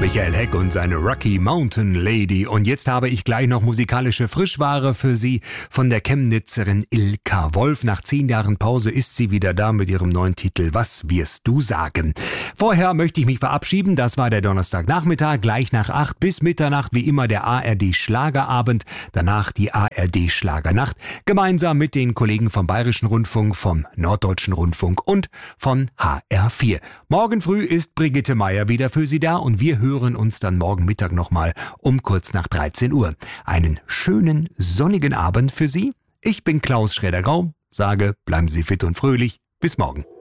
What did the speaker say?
Michael Heck und seine Rocky Mountain Lady. Und jetzt habe ich gleich noch musikalische Frischware für Sie von der Chemnitzerin Ilka Wolf. Nach 10 Jahren Pause ist sie wieder da mit ihrem neuen Titel Was wirst du sagen? Vorher möchte ich mich verabschieden. Das war der Donnerstagnachmittag, gleich nach 8 bis Mitternacht, wie immer der ARD Schlagerabend. Danach die ARD Schlagernacht, gemeinsam mit den Kollegen vom Bayerischen Rundfunk, vom Norddeutschen Rundfunk und von HR4. Morgen früh ist Brigitte Meier wieder für Sie da und wir hören uns dann morgen Mittag nochmal um kurz nach 13 Uhr. Einen schönen, sonnigen Abend für Sie. Ich bin Klaus Schraeder-Grau, sage, bleiben Sie fit und fröhlich. Bis morgen.